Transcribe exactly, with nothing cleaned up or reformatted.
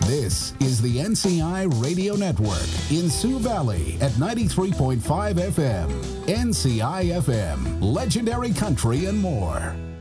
This is the N C I Radio Network in Sioux Valley at ninety-three point five F M. N C I F M, legendary country and more.